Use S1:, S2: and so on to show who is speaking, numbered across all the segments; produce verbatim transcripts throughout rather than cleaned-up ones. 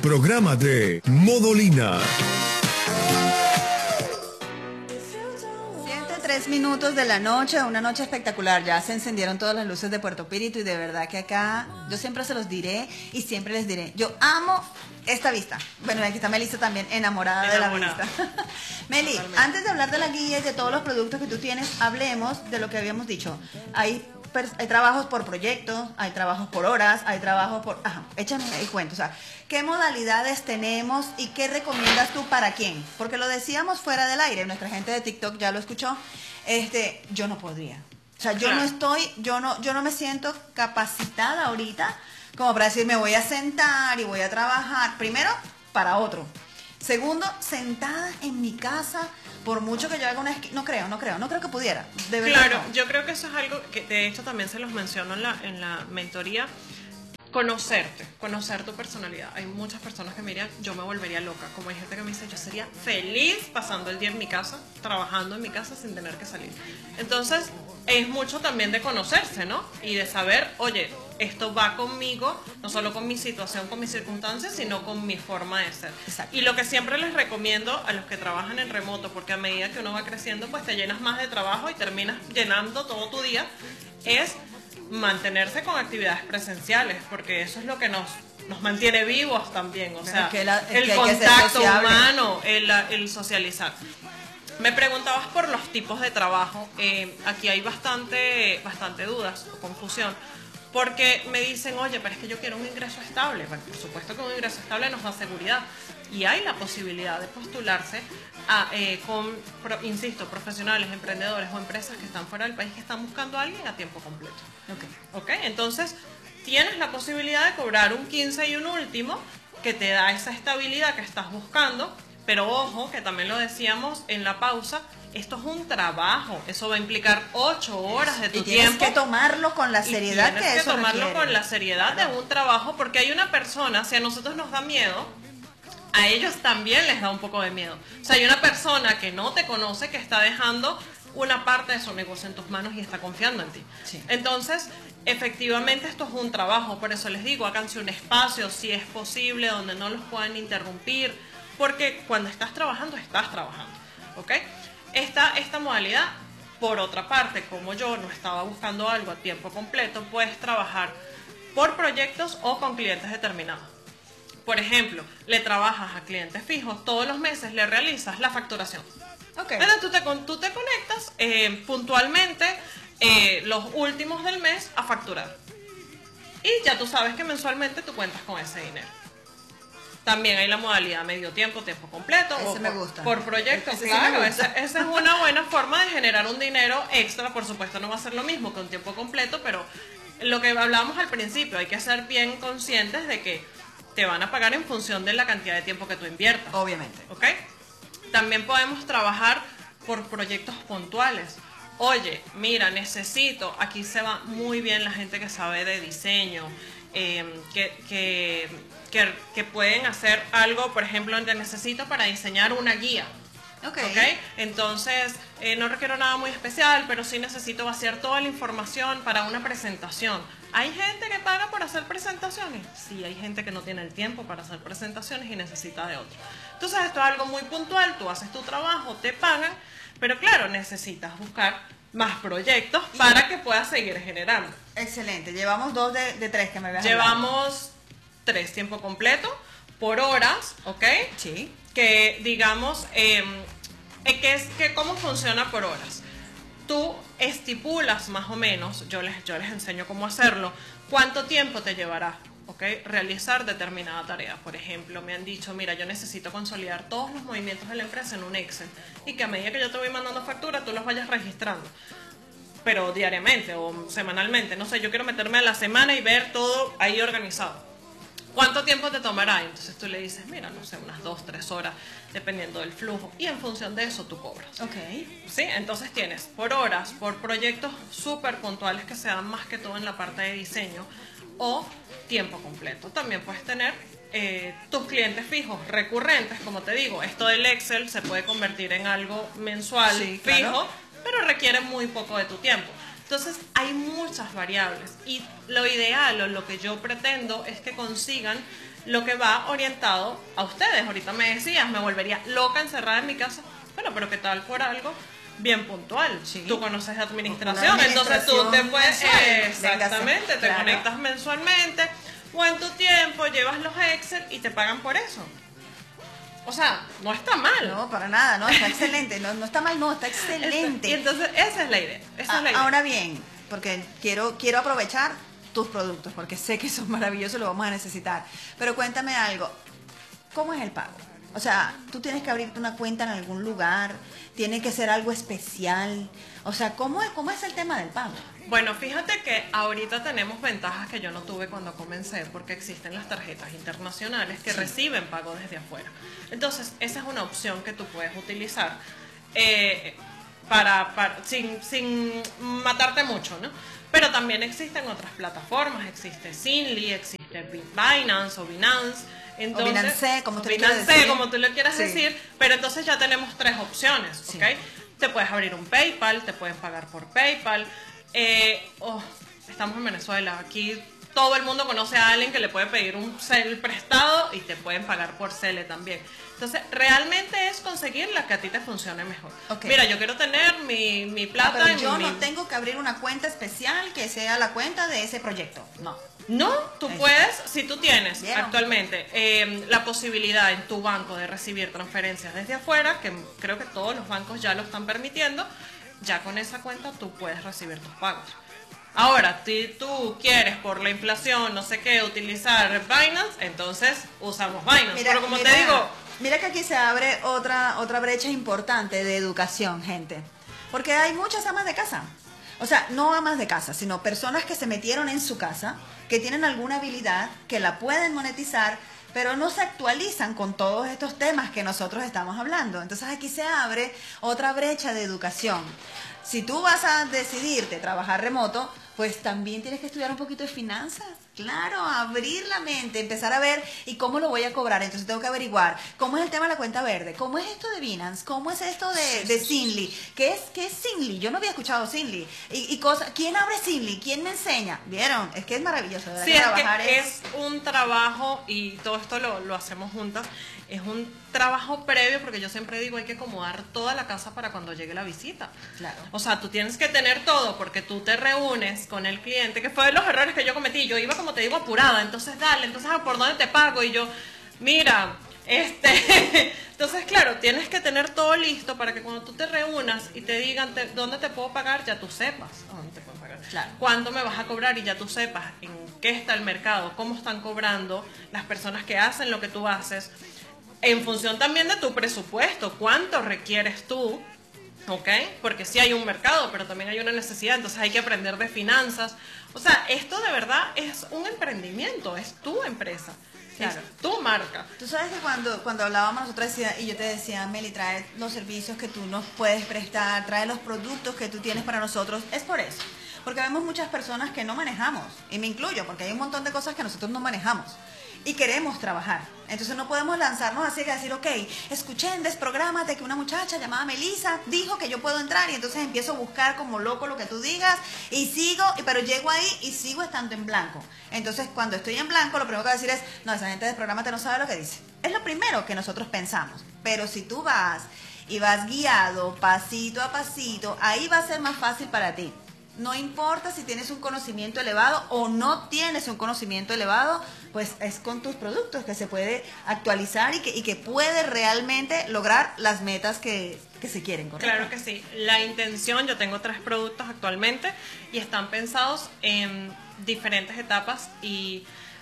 S1: programa de Modolina.
S2: Tres minutos de la noche, una noche espectacular. Ya se encendieron todas las luces de Puerto Píritu y de verdad que acá yo siempre se los diré y siempre les diré, yo amo esta vista. Bueno, aquí está Melissa también enamorada, enamorada. de la vista. Meli, totalmente. Antes de hablar de la guía y de todos los productos que tú tienes, hablemos de lo que habíamos dicho. Hay, hay trabajos por proyectos, hay trabajos por horas, hay trabajos por... Ajá, échame ahí cuento, o sea, ¿qué modalidades tenemos y qué recomiendas tú para quién? Porque lo decíamos fuera del aire, nuestra gente de TikTok ya lo escuchó. Este, yo no podría. O sea, yo claro. no estoy, yo no, yo no me siento capacitada ahorita como para decir me voy a sentar y voy a trabajar. Primero, para otro. Segundo, sentada en mi casa, por mucho que yo haga una esquina, no creo, no creo, no creo que pudiera. De verdad,
S3: claro,
S2: no.
S3: Yo creo que eso es algo que de hecho también se los menciono en la, en la mentoría. Conocerte, conocer tu personalidad. Hay muchas personas que me dirían, yo me volvería loca. Como hay gente que me dice, yo sería feliz pasando el día en mi casa, trabajando en mi casa sin tener que salir. Entonces, es mucho también de conocerse, ¿no? Y de saber, oye, esto va conmigo, no solo con mi situación, con mis circunstancias, sino con mi forma de ser.
S2: Exacto.
S3: Y lo que siempre les recomiendo a los que trabajan en remoto, porque a medida que uno va creciendo, pues te llenas más de trabajo y terminas llenando todo tu día, es mantenerse con actividades presenciales, porque eso es lo que nos, nos mantiene vivos también, o sea,
S2: que la,
S3: el
S2: que
S3: contacto humano, el, el socializar. Me preguntabas por los tipos de trabajo. Eh, aquí hay bastante, bastante dudas o confusión, porque me dicen, oye, pero es que yo quiero un ingreso estable. Bueno, por supuesto que un ingreso estable nos da seguridad y hay la posibilidad de postularse a, eh, con, pro, insisto, profesionales, emprendedores o empresas que están fuera del país que están buscando a alguien a tiempo completo.
S2: Okay.
S3: ¿Ok? Entonces, tienes la posibilidad de cobrar un quince y un último que te da esa estabilidad que estás buscando, pero ojo, que también lo decíamos en la pausa, esto es un trabajo, eso va a implicar ocho horas de tu
S2: y tienes
S3: tiempo.
S2: Tienes que tomarlo con la seriedad que,
S3: que
S2: eso
S3: tomarlo
S2: requiere.
S3: con la seriedad claro. de un trabajo, porque hay una persona, si a nosotros nos da miedo, a ellos también les da un poco de miedo. O sea, hay una persona que no te conoce, que está dejando una parte de su negocio en tus manos y está confiando en ti.
S2: Sí.
S3: Entonces, efectivamente esto es un trabajo, por eso les digo, háganse un espacio, si es posible, donde no los puedan interrumpir, porque cuando estás trabajando, estás trabajando, ¿ok? Esta, esta modalidad, por otra parte, como yo no estaba buscando algo a tiempo completo, puedes trabajar por proyectos o con clientes determinados. Por ejemplo, le trabajas a clientes fijos, todos los meses le realizas la facturación.
S2: Okay.
S3: Entonces tú te, tú te conectas eh, puntualmente eh, los últimos del mes a facturar. Y ya tú sabes que mensualmente tú cuentas con ese dinero. También hay la modalidad medio tiempo, tiempo completo.
S2: Ese
S3: o
S2: me
S3: por,
S2: gusta.
S3: Por proyecto,
S2: ese
S3: claro.
S2: Sí
S3: esa, esa es una buena forma de generar un dinero extra. Por supuesto no va a ser lo mismo que un tiempo completo, pero lo que hablábamos al principio, hay que ser bien conscientes de que te van a pagar en función de la cantidad de tiempo que tú inviertas.
S2: Obviamente.
S3: ¿Ok? También podemos trabajar por proyectos puntuales. Oye, mira, necesito, aquí se va muy bien la gente que sabe de diseño, eh, que, que, que, que pueden hacer algo, por ejemplo, que necesito para diseñar una guía.
S2: Okay.
S3: ¿Ok? Entonces, eh, no requiero nada muy especial, pero sí necesito vaciar toda la información para una presentación. ¿Hay gente que paga por hacer presentaciones? Sí, hay gente que no tiene el tiempo para hacer presentaciones y necesita de otro. Entonces, esto es algo muy puntual, tú haces tu trabajo, te pagan, pero claro, necesitas buscar más proyectos para que puedas seguir generando.
S2: Excelente, llevamos dos de, de tres que me habías
S3: Llevamos
S2: hablado.
S3: tres tiempo completo, por horas, ¿ok?
S2: Sí.
S3: Que digamos, eh, que es que cómo funciona por horas. Tú estipulas más o menos, yo les, yo les enseño cómo hacerlo, cuánto tiempo te llevará, ¿ok? Realizar determinada tarea. Por ejemplo, me han dicho, mira, yo necesito consolidar todos los movimientos de la empresa en un Excel y que a medida que yo te voy mandando factura, tú los vayas registrando, pero diariamente o semanalmente, no sé, yo quiero meterme a la semana y ver todo ahí organizado. ¿Cuánto tiempo te tomará? Entonces tú le dices, mira, no sé, unas dos, tres horas, dependiendo del flujo. Y en función de eso tú cobras.
S2: Ok.
S3: ¿Sí? Entonces tienes por horas, por proyectos súper puntuales que se dan más que todo en la parte de diseño o tiempo completo. También puedes tener eh, tus clientes fijos, recurrentes, como te digo. Esto del Excel se puede convertir en algo mensual,
S2: sí,
S3: fijo,
S2: claro,
S3: pero requiere muy poco de tu tiempo. Entonces hay muchas variables y lo ideal o lo que yo pretendo es que consigan lo que va orientado a ustedes. Ahorita me decías, me volvería loca encerrada en mi casa. Bueno, pero ¿qué tal por algo bien puntual?
S2: Sí.
S3: Tú conoces de administración,
S2: administración
S3: entonces tú te puedes,
S2: mensual.
S3: eh, exactamente,
S2: Véngase.
S3: te
S2: Claro.
S3: conectas mensualmente o en tu tiempo llevas los Excel y te pagan por eso. O sea, no está mal.
S2: No, para nada, no, está excelente. No, no está mal, no, está
S3: Este,
S2: excelente.
S3: y entonces esa es la idea. Esa
S2: Ah,
S3: es la idea.
S2: ahora bien, porque quiero, quiero aprovechar tus productos, porque sé que son maravillosos y lo vamos a necesitar. Pero cuéntame algo, ¿cómo es el pago? O sea, tú tienes que abrirte una cuenta en algún lugar, tiene que ser algo especial. O sea, ¿cómo es, cómo es el tema del pago?
S3: Bueno, fíjate que ahorita tenemos ventajas que yo no tuve cuando comencé, porque existen las tarjetas internacionales que
S2: Sí.
S3: reciben pago desde afuera. Entonces, esa es una opción que tú puedes utilizar eh, para, para- sin, sin matarte mucho, ¿no? Pero también existen otras plataformas, existe Zinli, existe Binance o Binance. Entonces,
S2: Binance, como
S3: o
S2: tú le quieras
S3: Binance,
S2: decir.
S3: como tú le quieras
S2: Sí.
S3: decir, pero entonces ya tenemos tres opciones,
S2: Sí.
S3: ¿ok? Te puedes abrir un PayPal, te pueden pagar por PayPal. Eh, oh, estamos en Venezuela, aquí todo el mundo conoce a alguien que le puede pedir un cel prestado y te pueden pagar por cele también. Entonces, realmente es conseguir la que a ti te funcione mejor.
S2: Ok.
S3: Mira, yo quiero tener mi, mi
S2: Ah,
S3: plata
S2: pero
S3: en
S2: yo
S3: mi...
S2: no tengo que abrir una cuenta especial que sea la cuenta de ese proyecto. No.
S3: No, tú
S2: Eso.
S3: puedes, si tú tienes
S2: ¿Vieron?
S3: actualmente eh, la posibilidad en tu banco de recibir transferencias desde afuera, que creo que todos los bancos ya lo están permitiendo, ya con esa cuenta tú puedes recibir tus pagos. Ahora, si tú quieres por la inflación, no sé qué, utilizar Binance, entonces usamos Binance. Pero como
S2: mira,
S3: te digo,
S2: mira que aquí se abre otra, otra brecha importante de educación, gente. Porque hay muchas amas de casa. O sea, no amas de casa, sino personas que se metieron en su casa, que tienen alguna habilidad, que la pueden monetizar, pero no se actualizan con todos estos temas que nosotros estamos hablando. Entonces aquí se abre otra brecha de educación. Si tú vas a decidirte trabajar remoto, pues también tienes que estudiar un poquito de finanzas. Claro, abrir la mente, empezar a ver y cómo lo voy a cobrar. Entonces tengo que averiguar cómo es el tema de la cuenta verde, cómo es esto de Binance, cómo es esto de, de Zinli, ¿qué es, qué es Zinli? Yo no había escuchado Zinli. Y, y cosas, ¿quién abre Zinli? ¿Quién me enseña? ¿Vieron? Es que es maravilloso, ¿verdad?
S3: sí,
S2: Que
S3: es
S2: trabajar
S3: que
S2: es...
S3: es un trabajo, y todo esto lo, lo hacemos juntas, es un trabajo previo, porque yo siempre digo hay que acomodar toda la casa para cuando llegue la visita.
S2: Claro.
S3: O sea, tú tienes que tener todo, porque tú te reúnes con el cliente, que fue de los errores que yo cometí. Yo iba, como te digo, apurada, entonces dale, entonces ¿a por dónde te pago? Y yo, mira, este, entonces claro, tienes que tener todo listo para que cuando tú te reúnas y te digan te- dónde te puedo pagar, ya tú sepas a dónde te puedo pagar.
S2: Claro.
S3: Cuánto me vas a cobrar y ya tú sepas en qué está el mercado, cómo están cobrando las personas que hacen lo que tú haces, en función también de tu presupuesto, cuánto requieres tú, ¿ok? Porque sí hay un mercado, pero también hay una necesidad, entonces hay que aprender de finanzas. O sea, esto de verdad es un emprendimiento, es tu empresa,
S2: Claro.
S3: es tu marca.
S2: Tú sabes que cuando, cuando hablábamos nosotros decía, y yo te decía, Meli, trae los servicios que tú nos puedes prestar, trae los productos que tú tienes para nosotros, es por eso. Porque vemos muchas personas que no manejamos, y me incluyo, porque hay un montón de cosas que nosotros no manejamos. Y queremos trabajar. Entonces no podemos lanzarnos así y decir, ok, escuché en Desprográmate que una muchacha llamada Melissa dijo que yo puedo entrar y entonces empiezo a buscar como loco lo que tú digas y sigo, pero llego ahí y sigo estando en blanco. Entonces cuando estoy en blanco lo primero que voy a decir es, no, esa gente de Desprográmate no sabe lo que dice. Es lo primero que nosotros pensamos. Pero si tú vas y vas guiado pasito a pasito, ahí va a ser más fácil para ti. No importa si tienes un conocimiento elevado o no tienes un conocimiento elevado, pues es con tus productos que se puede actualizar y que, y que puede realmente lograr las metas que, que se quieren, ¿correcto?
S3: Claro que sí. La intención, yo tengo tres productos actualmente y están pensados en diferentes etapas y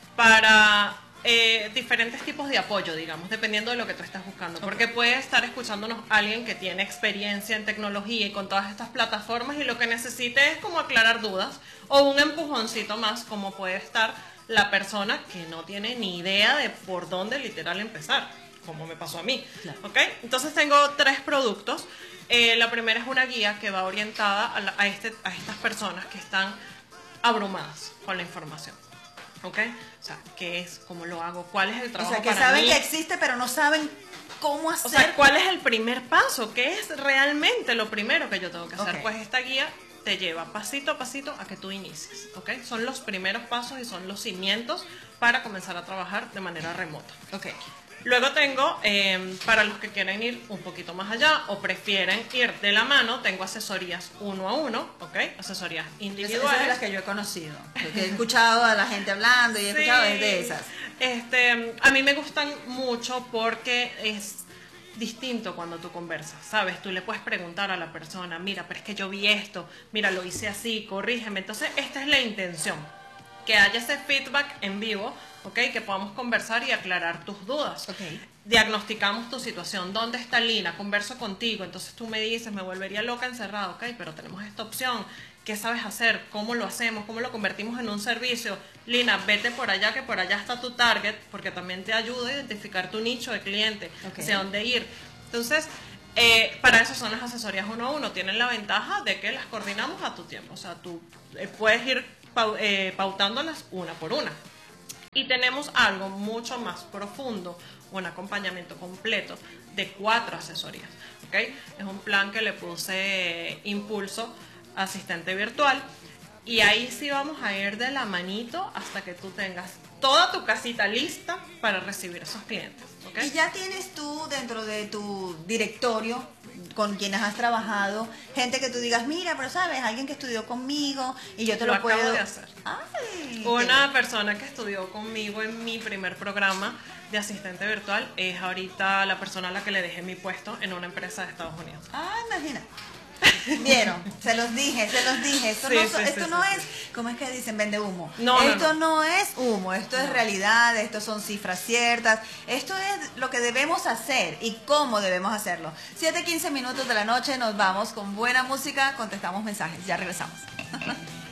S3: para eh, diferentes tipos de apoyo, digamos, dependiendo de lo que tú estás buscando. Porque puede estar escuchándonos alguien que tiene experiencia en tecnología y con todas estas plataformas y lo que necesite es como aclarar dudas o un empujoncito más, como puede estar la persona que no tiene ni idea de por dónde literal empezar, como me pasó a mí.
S2: Claro.
S3: ¿Ok? Entonces tengo tres productos. Eh, la primera es una guía que va orientada a, la- a, este, a estas personas que están abrumadas con la información. ¿Ok? O sea, ¿qué es? ¿Cómo lo hago? ¿Cuál es el
S2: O
S3: trabajo
S2: sea, que
S3: para
S2: saben
S3: mí?
S2: que existe, pero no saben cómo hacer.
S3: O sea, ¿cuál es el primer paso? ¿Qué es realmente lo primero que yo tengo que hacer?
S2: Ok.
S3: Pues esta guía te lleva pasito a pasito a que tú inicies, ¿ok? Son los primeros pasos y son los cimientos para comenzar a trabajar de manera remota.
S2: Ok.
S3: Luego tengo, eh, para los que quieren ir un poquito más allá o prefieren ir de la mano, tengo asesorías uno a uno, ¿ok? Asesorías individuales.
S2: Esas son las que yo he conocido, porque he escuchado a la gente hablando y he
S3: Sí.
S2: escuchado desde esas.
S3: Este, a mí me gustan mucho porque es distinto cuando tú conversas, ¿sabes? Tú le puedes preguntar a la persona, mira, pero es que yo vi esto, mira, lo hice así, corrígeme. Entonces, esta es la intención, que haya ese feedback en vivo, ¿ok? Que podamos conversar y aclarar tus dudas.
S2: Ok.
S3: Diagnosticamos tu situación. ¿Dónde está Lina? Converso contigo. Entonces tú me dices, me volvería loca encerrada, ok, pero tenemos esta opción. ¿Qué sabes hacer? ¿Cómo lo hacemos? ¿Cómo lo convertimos en un servicio? Lina, vete por allá, que por allá está tu target, porque también te ayuda a identificar tu nicho de cliente,
S2: Ok.
S3: hacia dónde ir. Entonces, eh, para eso son las asesorías uno a uno. Tienen la ventaja de que las coordinamos a tu tiempo. O sea, tú eh, puedes ir pau- eh, pautándolas una por una. Y tenemos algo mucho más profundo, un acompañamiento completo de cuatro asesorías, ¿ok? Es un plan que le puse eh, Impulso Asistente Virtual, y ahí sí vamos a ir de la manito hasta que tú tengas toda tu casita lista para recibir esos clientes, ¿ok?
S2: Y ya tienes tú dentro de tu directorio con quienes has trabajado, gente que tú digas, mira, pero sabes, alguien que estudió conmigo y yo te
S3: Lo
S2: lo,
S3: acabo
S2: puedo
S3: de hacer.
S2: Ay,
S3: Una persona que estudió conmigo en mi primer programa de asistente virtual es ahorita la persona a la que le dejé mi puesto en una empresa de Estados Unidos.
S2: Ah, imagina. Vieron, se los dije, se los dije. Esto
S3: Sí,
S2: no,
S3: sí,
S2: so-
S3: sí,
S2: esto
S3: sí,
S2: no
S3: sí.
S2: es, ¿cómo es que dicen? Vende humo.
S3: No, no,
S2: esto
S3: no.
S2: no. es humo, esto es realidad, esto son cifras ciertas. Esto es lo que debemos hacer y cómo debemos hacerlo. siete quince minutos de la noche, nos vamos con buena música, contestamos mensajes. Ya regresamos.